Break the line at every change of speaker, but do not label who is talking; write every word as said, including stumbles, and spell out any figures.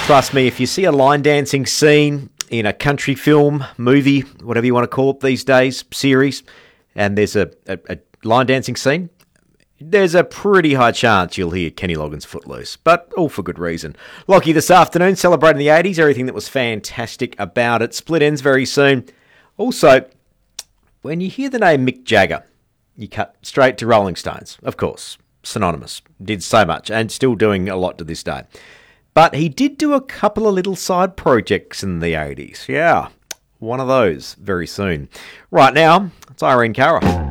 trust me, if you see a line dancing scene in a country film, movie, whatever you want to call it these days, series, and there's a, a, a line dancing scene, there's a pretty high chance you'll hear Kenny Loggins' Footloose, but all for good reason. Lockie this afternoon, celebrating the eighties, everything that was fantastic about it. Split ends very soon. Also, when you hear the name Mick Jagger, you cut straight to Rolling Stones, of course. Synonymous. Did so much, and still doing a lot to this day. But he did do a couple of little side projects in the eighties. Yeah, one of those very soon. Right now, it's Irene Cara.